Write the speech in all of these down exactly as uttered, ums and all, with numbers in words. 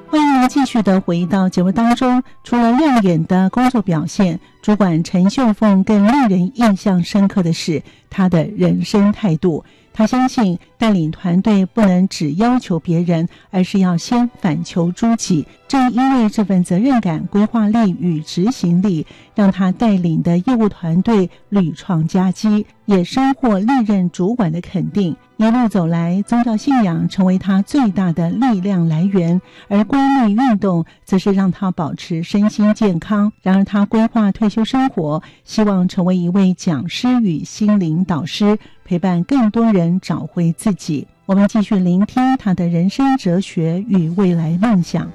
欢迎您继续的回到节目当中。除了亮眼的工作表现，主管陈秀凤更令人印象深刻的是她的人生态度。她相信带领团队不能只要求别人，而是要先反求诸己。正因为这份责任感、规划力与执行力，让她带领的业务团队屡创佳绩，也收获历任主管的肯定。一路走来，宗教信仰成为她最大的力量来源，而规律运动则是让她保持身心健康。然而她规划退休生活，希望成为一位讲师与心灵导师，陪伴更多人找回自己。我们继续聆听她的人生哲学与未来梦想。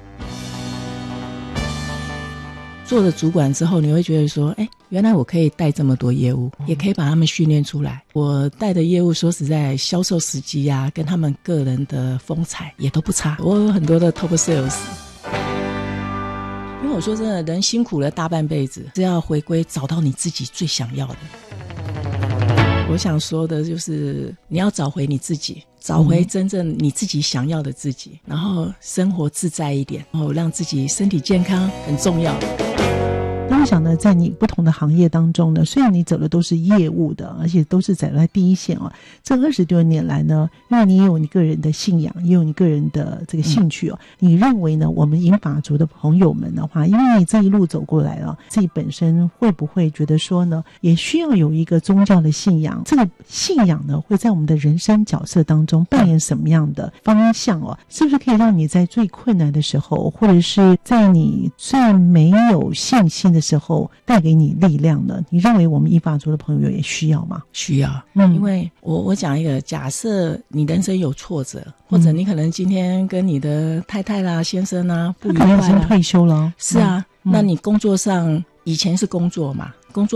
做了主管之后，你会觉得说，哎，原来我可以带这么多业务，也可以把他们训练出来。我带的业务说实在，销售时机啊，跟他们个人的风采也都不差。我有很多的 top sales。因为我说真的，人辛苦了大半辈子，是要回归找到你自己最想要的。我想说的就是，你要找回你自己，找回真正你自己想要的自己，然后生活自在一点，然后让自己身体健康很重要。 那我想呢，在你不同的行业当中呢，虽然你走的都是业务的，而且都是走在第一线哦，这二十多年来呢，因为你也有你个人的信仰，也有你个人的这个兴趣哦，嗯、你认为呢，我们银发族的朋友们的话，因为你这一路走过来了，自己本身会不会觉得说呢，也需要有一个宗教的信仰？这个信仰呢，会在我们的人生角色当中扮演什么样的方向哦？是不是可以让你在最困难的时候，或者是在你最没有信心的时候带给你力量呢？你认为我们银发族的朋友也需要吗？ 需要。嗯，因为我我讲一个假设，你人生有挫折，或者你可能今天跟你的太太啦、先生啊不愉快啦， 他可能已经退休了。 是啊，嗯、那你工作上以前是工作嘛，